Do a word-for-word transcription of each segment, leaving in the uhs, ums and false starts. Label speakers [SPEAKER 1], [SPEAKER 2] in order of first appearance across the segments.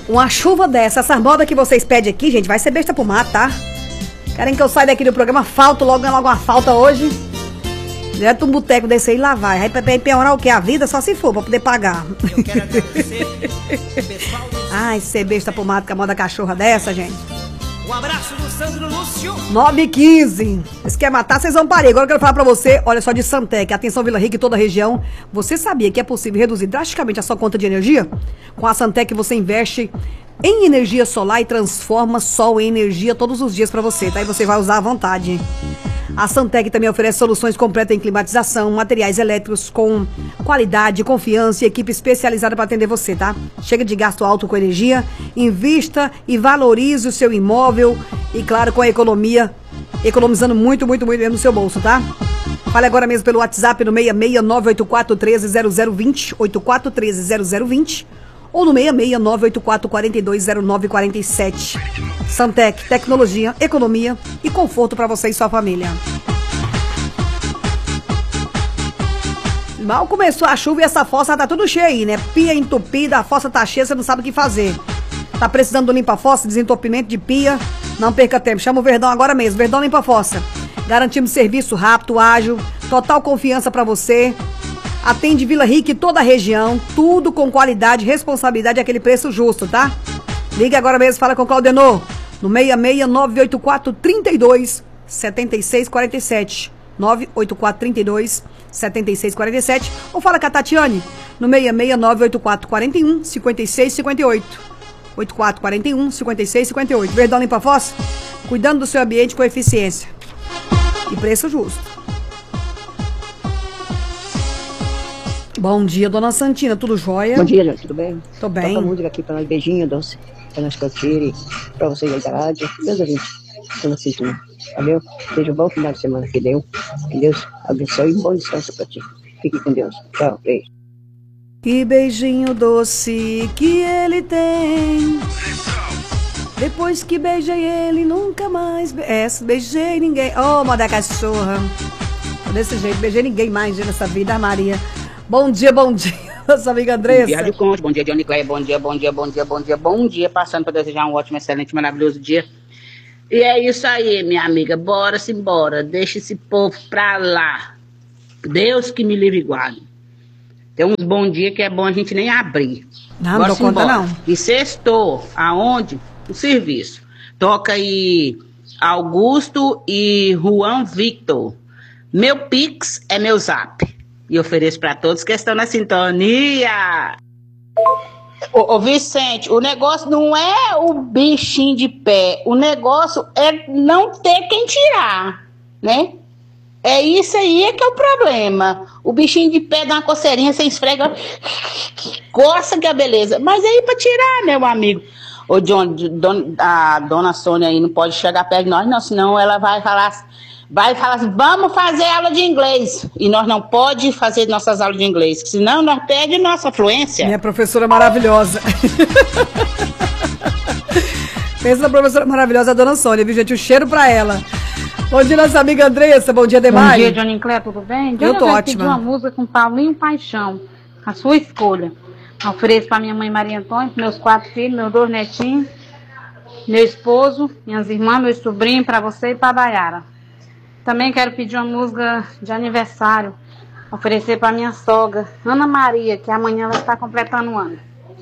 [SPEAKER 1] Uma chuva dessa, essas modas que vocês pedem aqui, gente, vai ser besta pro mato, tá? Querem que eu saia daqui do programa, falto logo, logo uma falta hoje. Direto um boteco desse aí, lá vai. Aí pra piorar o quê? A vida só se for, pra poder pagar. Eu quero agradecer o pessoal do... Ai, ser besta pro mato com a moda cachorra dessa, gente. Um abraço do Sandro Lúcio. nove e quinze. Vocês querem matar, vocês vão parar. Agora eu quero falar pra você, olha só, de Santec. Atenção, Vila Rica e toda a região. Você sabia que é possível reduzir drasticamente a sua conta de energia? Com a Santec você investe em energia solar e transforma sol em energia todos os dias pra você, tá? E você vai usar à vontade. A Santec também oferece soluções completas em climatização, materiais elétricos com qualidade, confiança e equipe especializada para atender você, tá? Chega de gasto alto com energia, invista e valorize o seu imóvel e, claro, com a economia, economizando muito, muito, muito mesmo no seu bolso, tá? Fale agora mesmo pelo WhatsApp no seis seis nove oito quatro um três zero zero dois zero, oito quatro um três zero zero dois zero, ou no seis seis nove oito quatro quatro dois zero nove quatro sete. Santec, tecnologia, economia e conforto para você e sua família. Mal começou a chuva e essa fossa tá tudo cheia aí, né? Pia entupida, a fossa tá cheia, você não sabe o que fazer. Tá precisando do limpa-fossa, desentupimento de pia? Não perca tempo, chama o Verdão agora mesmo. Verdão Limpa-Fossa. Garantimos serviço rápido, ágil, total confiança para você. Atende Vila Rica e toda a região, tudo com qualidade, responsabilidade e aquele preço justo, tá? Liga agora mesmo, fala com o Claudenor no seis seis nove oito quatro três dois sete seis quatro sete, nove oito quatro três dois sete seis quatro sete, ou fala com a Tatiane no seis seis nove oito quatro quatro um cinco seis cinco oito, oito quatro quatro um cinco seis cinco oito. Verdão Limpa-Fossa, cuidando do seu ambiente com eficiência e preço justo. Bom dia, dona Santina, tudo jóia?
[SPEAKER 2] Bom dia, gente, tudo bem?
[SPEAKER 1] Tô bem.
[SPEAKER 2] Toca música aqui pra nós, beijinho, doce, pra nós curtirem, pra vocês aí da rádio. Deus abençoe, dona Santina. Valeu? Seja um bom final de semana que deu. Que Deus abençoe e um bom descanso pra ti. Fique com Deus. Tchau, beijo.
[SPEAKER 1] Que beijinho doce que ele tem. Depois que beijei ele, nunca mais be... é, beijei ninguém. Oh, moda cachorra. Desse jeito, beijei ninguém mais nessa vida, Maria. Bom dia, bom dia, nossa amiga Andressa.
[SPEAKER 3] Bom dia, Rádio Conte, bom dia, Johnny Clay, bom dia, bom dia, bom dia, bom dia, bom dia, passando para desejar um ótimo, excelente, maravilhoso dia. E é isso aí, minha amiga, bora-se embora, deixa esse povo pra lá. Deus que me livre e guarde. Tem uns bons dias que é bom a gente nem abrir.
[SPEAKER 1] Não, não dou conta não.
[SPEAKER 3] E sextou, aonde? No serviço. Toca aí Augusto e Juan Victor. Meu Pix é meu Zap. E ofereço para todos que estão na sintonia. Ô, ô Vicente, o negócio não é o bichinho de pé. O negócio é não ter quem tirar, né? É isso aí é que é o problema. O bichinho de pé dá uma coceirinha, você esfrega, coça que é beleza. Mas aí para tirar, meu amigo. Ô John, a dona Sônia aí não pode chegar perto de nós, não. Senão ela vai falar... Vai falar assim, vamos fazer aula de inglês. E nós não podemos fazer nossas aulas de inglês, senão nós perdemos nossa fluência.
[SPEAKER 1] Minha professora maravilhosa. Pensa na professora maravilhosa, a dona Sônia, viu, gente? O cheiro pra ela. Bom dia, nossa amiga Andressa. Bom dia, Demais.
[SPEAKER 4] Bom dia, Johnny Clé, tudo bem?
[SPEAKER 1] Eu tô ótima.
[SPEAKER 4] Pedi uma música com Paulinho Paixão, a sua escolha. Ofereço pra minha mãe Maria Antônia, meus quatro filhos, meus dois netinhos, meu esposo, minhas irmãs, meu sobrinho, pra você e pra Dayara. Também quero pedir uma música de aniversário, oferecer para minha sogra, Ana Maria, que amanhã ela está completando um ano.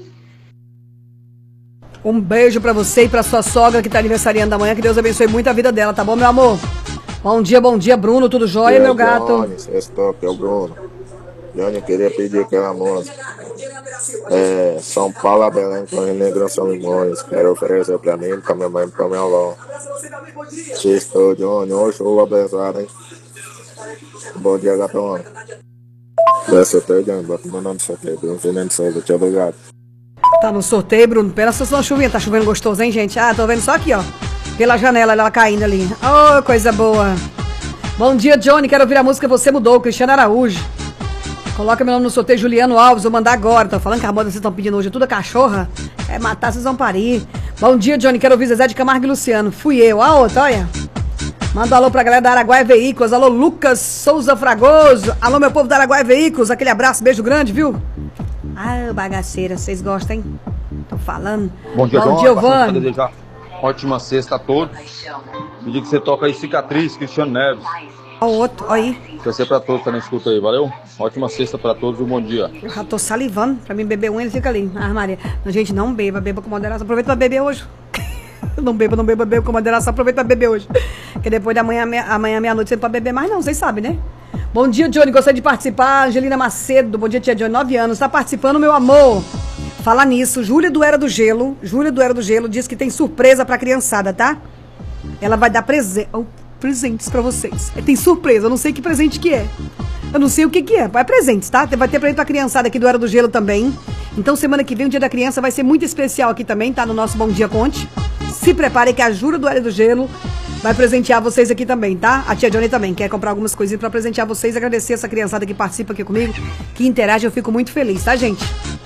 [SPEAKER 1] Um beijo para você e para sua sogra que está aniversariando amanhã, que Deus abençoe muito a vida dela, tá bom, meu amor? Bom dia, bom dia, Bruno, tudo jóia, meu gato?
[SPEAKER 5] Johnny, sextou, aqui é o Bruno. Johnny, queria pedir aquela música. É, São Paulo a Belém, com a Negrão São Limões. Quero oferecer pra mim, pra minha mãe e pra minha avó. Sextou, Johnny, hoje eu vou abençoar, hein? Bom dia, gatão. Vai sorteio, Johnny, bota meu nome no sorteio. Bruno Fernando Souza, tchau, obrigado.
[SPEAKER 1] Tá no sorteio, Bruno. Pera se não chuvinha, tá chovendo gostoso, hein, gente? Ah, tô vendo só aqui, ó. Pela janela, ela caindo ali. Oh, coisa boa. Bom dia, Johnny, quero ouvir a música Você Mudou, Cristiano Araújo. Coloca meu nome no sorteio, Juliano Alves, vou mandar agora. Tô falando que a moda vocês estão pedindo hoje é tudo a cachorra. É matar, vocês vão parir. Bom dia, Johnny, quero ouvir Zezé de Camargo e Luciano. Fui eu, a outra, olha. Manda um alô pra galera da Araguaia Veículos. Alô, Lucas Souza Fragoso. Alô, meu povo da Araguaia Veículos. Aquele abraço, beijo grande, viu? Ah, bagaceira, vocês gostam, hein? Tô falando.
[SPEAKER 6] Bom dia,
[SPEAKER 1] Bom
[SPEAKER 6] Dona.
[SPEAKER 1] dia,
[SPEAKER 6] Passando pra
[SPEAKER 1] Giovanni.
[SPEAKER 6] desejar ótima sexta a todos. Pedir que você toca aí Cicatriz, Cristiano Neves.
[SPEAKER 1] Ó o outro, ó aí.
[SPEAKER 6] Quer ser pra todos, tá na escuta aí, valeu? Ótima sexta pra todos e um bom dia.
[SPEAKER 1] Eu já tô salivando. Pra mim beber um, ele fica ali na armária. Não, gente, não beba, beba com moderação. Aproveita pra beber hoje. Não beba, não beba, beba com moderação. Aproveita pra beber hoje. Porque depois da manhã, meia, amanhã, meia-noite, você não pode beber mais, não. Vocês sabem, né? Bom dia, Johnny. Gostaria de participar. Angelina Macedo. Bom dia, tia Johnny. Nove anos. Tá participando, meu amor. Falar nisso. Júlia do Era do Gelo. Júlia do Era do Gelo diz que tem surpresa pra criançada, tá? Ela vai dar prese... oh, presentes pra vocês. Tem surpresa. Eu não sei que presente que é. Eu não sei o que que é. Vai presentes, tá? Vai ter presente pra criançada aqui do Era do Gelo também. Então, semana que vem, o Dia da Criança vai ser muito especial aqui também, tá? No nosso Bom Dia Conte. Se preparem que a Júlia do Era do Gelo vai presentear vocês aqui também, tá? A tia Johnny também quer comprar algumas coisinhas pra presentear vocês. Agradecer essa criançada que participa aqui comigo, que interage, eu fico muito feliz, tá, gente?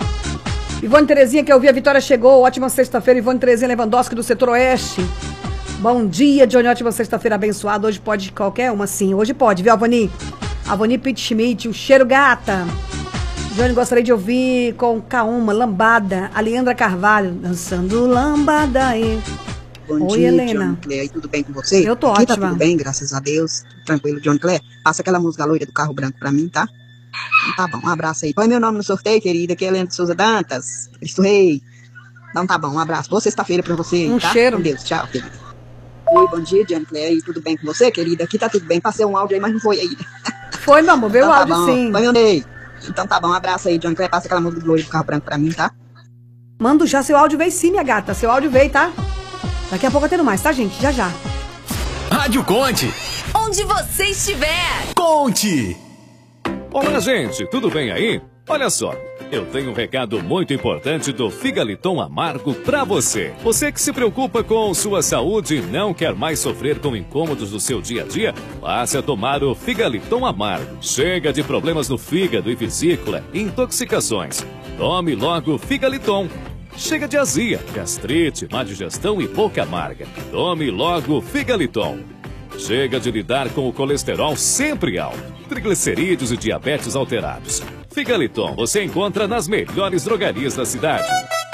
[SPEAKER 1] Ivone Terezinha, que eu vi, a Vitória chegou. Ótima sexta-feira, Ivone Terezinha Lewandowski do Setor Oeste. Bom dia, Johnny. Ótima sexta-feira abençoada. Hoje pode qualquer uma, sim. Hoje pode, viu, Avani? Avani Pitt Schmidt, o cheiro gata. Johnny, gostaria de ouvir com Kauma, Lambada. A Leandra Carvalho, dançando Lambada aí.
[SPEAKER 7] Bom
[SPEAKER 1] Oi,
[SPEAKER 7] dia,
[SPEAKER 1] Helena.
[SPEAKER 7] John Clay. Tudo bem com você?
[SPEAKER 1] Eu tô
[SPEAKER 7] Aqui
[SPEAKER 1] ótima.
[SPEAKER 7] Tá tudo bem, graças a Deus. Tranquilo, John Clay. Passa aquela música loira do carro branco pra mim, tá? Então tá bom, um abraço aí. Põe meu nome no sorteio, querida, que é Helena de Souza Dantas. Cristo Rei. Então tá bom, um abraço. Boa sexta-feira pra você,
[SPEAKER 1] Um
[SPEAKER 7] tá?
[SPEAKER 1] cheiro.
[SPEAKER 7] Com Deus, tchau, querida. Oi, bom dia, John Clay. Tudo bem com você, querida? Aqui tá tudo bem. Passei um áudio aí, mas não foi aí.
[SPEAKER 1] Foi, meu amor, veio
[SPEAKER 7] Então
[SPEAKER 1] o
[SPEAKER 7] tá
[SPEAKER 1] áudio
[SPEAKER 7] bom.
[SPEAKER 1] sim.
[SPEAKER 7] Põe meu nome. Então tá bom, um abraço aí, John Clay. Passa aquela música loira do carro branco pra mim, tá?
[SPEAKER 1] Manda já, seu áudio veio sim, minha gata. Seu áudio veio, tá? Daqui a pouco eu tenho mais, tá, gente? Já, já.
[SPEAKER 8] Rádio Conte.
[SPEAKER 9] Onde você estiver.
[SPEAKER 8] Conte.
[SPEAKER 10] Olá, gente, tudo bem aí? Olha só, eu tenho um recado muito importante do Figaliton Amargo pra você. Você que se preocupa com sua saúde e não quer mais sofrer com incômodos do seu dia a dia, passe a tomar o Figaliton Amargo. Chega de problemas no fígado e vesícula, intoxicações. Tome logo o Figaliton. Chega de azia, gastrite, má digestão e boca amarga. Tome logo o Figaliton. Chega de lidar com o colesterol sempre alto, triglicerídeos e diabetes alterados. Figaliton você encontra nas melhores drogarias da cidade.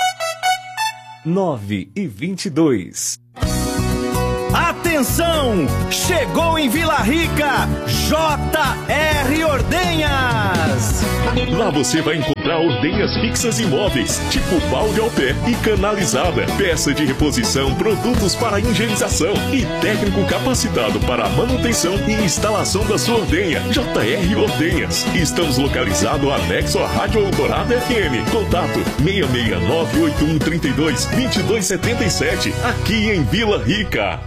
[SPEAKER 8] nove e vinte e dois.
[SPEAKER 11] Atenção! Chegou em Vila Rica, J R Ordenhas!
[SPEAKER 12] Lá você vai encontrar ordenhas fixas e móveis, tipo balde ao pé e canalizada, peça de reposição, produtos para higienização e técnico capacitado para a manutenção e instalação da sua ordenha. J R Ordenhas. Estamos localizados anexo à Rádio Eldorado F M. Contato seis seis nove oito um três dois dois dois sete sete, aqui em Vila Rica.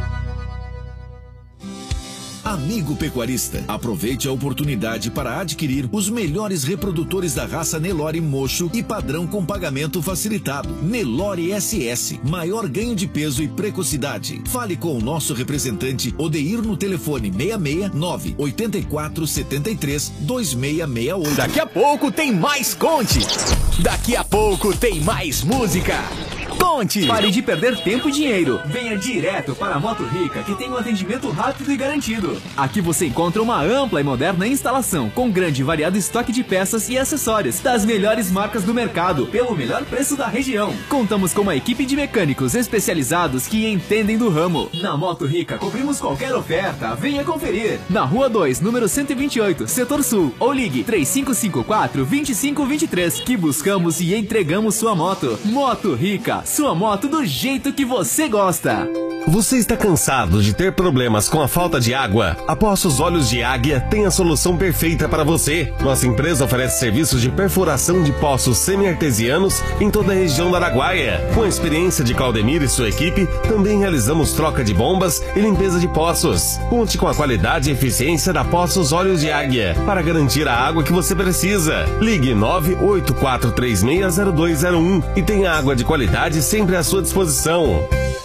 [SPEAKER 8] Amigo pecuarista, aproveite a oportunidade para adquirir os melhores reprodutores da raça Nelore Mocho e padrão com pagamento facilitado. Nelore S S, maior ganho de peso e precocidade. Fale com o nosso representante Odeir no telefone seis seis nove oito quatro sete três dois seis seis oito.
[SPEAKER 11] Daqui a pouco tem mais Conte. Daqui a pouco tem mais música. Conte! Pare de perder tempo e dinheiro. Venha direto para a Moto Rica, que tem um atendimento rápido e garantido. Aqui você encontra uma ampla e moderna instalação, com grande e variado estoque de peças e acessórios, das melhores marcas do mercado, pelo melhor preço da região. Contamos com uma equipe de mecânicos especializados que entendem do ramo. Na Moto Rica, cobrimos qualquer oferta. Venha conferir. Na Rua dois, número cento e vinte e oito, Setor Sul. Ou ligue três cinco cinco quatro, dois cinco dois três, que buscamos e entregamos sua moto. Moto Rica, sua moto do jeito que você gosta.
[SPEAKER 13] Você está cansado de ter problemas com a falta de água? A Poços Olhos de Águia tem a solução perfeita para você. Nossa empresa oferece serviços de perfuração de poços semi-artesianos em toda a região do Araguaia. Com a experiência de Claudemir e sua equipe, também realizamos troca de bombas e limpeza de poços. Conte com a qualidade e eficiência da Poços Olhos de Águia para garantir a água que você precisa. Ligue nove oito quatro três seis zero dois zero um e tenha água de qualidade sempre à sua disposição.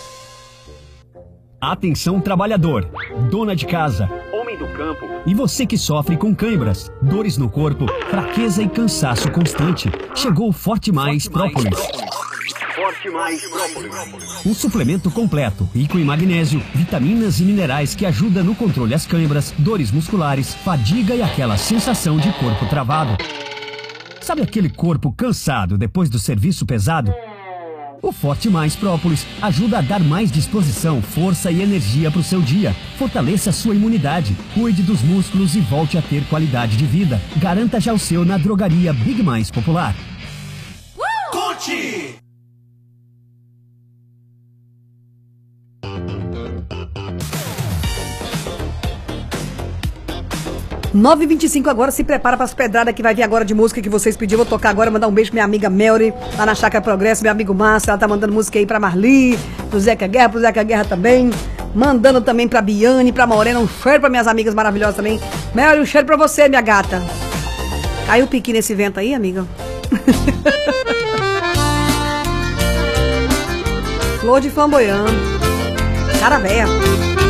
[SPEAKER 14] Atenção trabalhador, dona de casa,
[SPEAKER 15] homem do campo
[SPEAKER 14] e você que sofre com câimbras, dores no corpo, fraqueza e cansaço constante. Chegou o Forte Mais Própolis.
[SPEAKER 15] Forte Mais Própolis.
[SPEAKER 14] Um suplemento completo, rico em magnésio, vitaminas e minerais que ajuda no controle das câimbras, dores musculares, fadiga e aquela sensação de corpo travado. Sabe aquele corpo cansado depois do serviço pesado? O Forte Mais Própolis ajuda a dar mais disposição, força e energia para o seu dia. Fortaleça a sua imunidade, cuide dos músculos e volte a ter qualidade de vida. Garanta já o seu na drogaria Big Mais Popular.
[SPEAKER 11] Conte!
[SPEAKER 1] nove e vinte e cinco agora, se prepara para as pedradas que vai vir agora de música que vocês pediram. Vou tocar agora, mandar um beijo pra minha amiga Melry, lá na Chácara Progresso, meu amigo Márcio, ela tá mandando música aí pra Marli, pro Zeca Guerra, pro Zeca Guerra também, mandando também pra Biane, pra Morena, um cheiro pra minhas amigas maravilhosas também. Melry, um cheiro pra você, minha gata. Caiu o piqui nesse vento aí, amiga? Flor de flamboyante, cara véia.